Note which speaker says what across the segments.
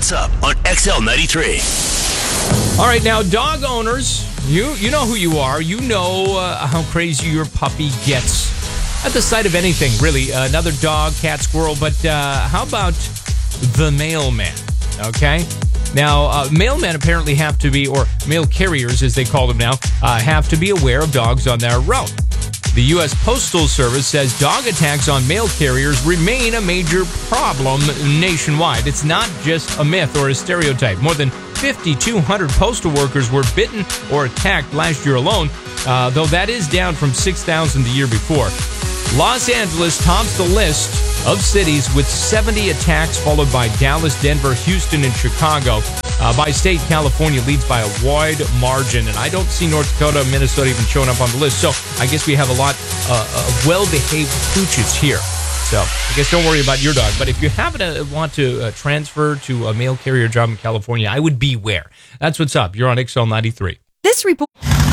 Speaker 1: What's Up on XL93.
Speaker 2: All right, now, dog owners, you know who you are. You know how crazy your puppy gets at the sight of anything, really. Another dog, cat, squirrel, but how about the mailman, okay? Now, mailmen apparently have to be, or mail carriers as they call them now, have to be aware of dogs on their route. The U.S. Postal Service says dog attacks on mail carriers remain a major problem nationwide. It's not just a myth or a stereotype. More than 5,200 postal workers were bitten or attacked last year alone, though that is down from 6,000 the year before. Los Angeles tops the list of cities with 70 attacks, followed by Dallas, Denver, Houston, and Chicago. By state, California leads by a wide margin, and I don't see North Dakota, Minnesota even showing up on the list. So I guess we have a lot of well-behaved pooches here. So I guess don't worry about your dog. But if you happen to want to transfer to a mail carrier job in California, I would beware. That's what's up. You're on XL93.
Speaker 3: This report...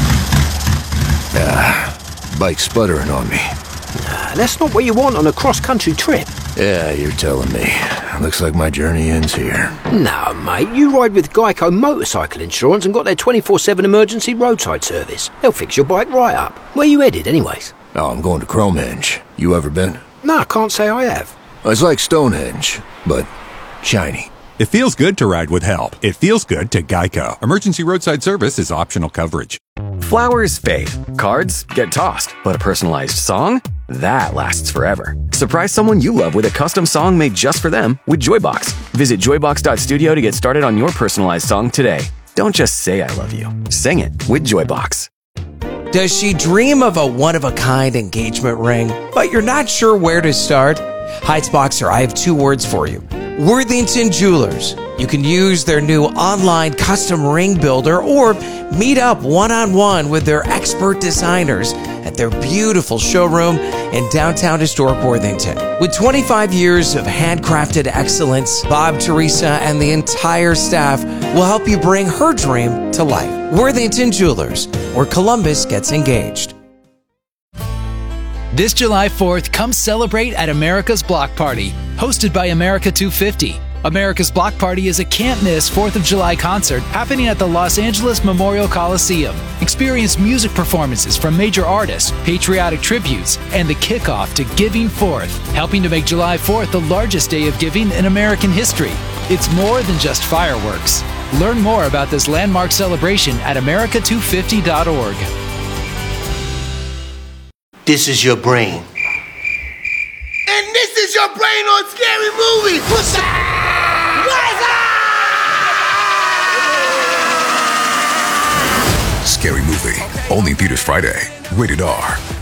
Speaker 4: Bike's sputtering on me.
Speaker 5: That's not what you want on a cross-country trip.
Speaker 4: Yeah, you're telling me. Looks like my journey ends here.
Speaker 5: No, mate, you ride with Geico Motorcycle Insurance and got their 24/7 emergency roadside service. They'll fix your bike right up. Where you headed, anyways?
Speaker 4: Oh, I'm going to Cromenge. You ever been?
Speaker 5: No, I can't say I have.
Speaker 4: It's like Stonehenge, but shiny.
Speaker 6: It feels good to ride with help. It feels good to Geico. Emergency roadside service is optional coverage.
Speaker 7: Flowers fade, cards get tossed, but a personalized song? That lasts forever. Surprise someone you love with a custom song made just for them with Joybox. Visit joybox.studio to get started on your personalized song today. Don't just say I love you. Sing it with Joybox.
Speaker 8: Does she dream of a one-of-a-kind engagement ring, but you're not sure where to start? Heights Boxer, I have two words for you. Worthington Jewelers. You can use their new online custom ring builder or meet up one-on-one with their expert designers at their beautiful showroom in downtown historic Worthington. With 25 years of handcrafted excellence, Bob, Teresa, and the entire staff will help you bring her dream to life. Worthington Jewelers, where Columbus gets engaged.
Speaker 9: This July 4th, come celebrate at America's Block Party, hosted by America 250. America's Block Party is a can't-miss 4th of July concert happening at the Los Angeles Memorial Coliseum. Experience music performances from major artists, patriotic tributes, and the kickoff to Giving Forth, helping to make July 4th the largest day of giving in American history. It's more than just fireworks. Learn more about this landmark celebration at america250.org.
Speaker 10: This is your brain. And this is your brain on Scary Movie. What's up?
Speaker 11: Scary Movie. Only in theaters Friday. Rated R.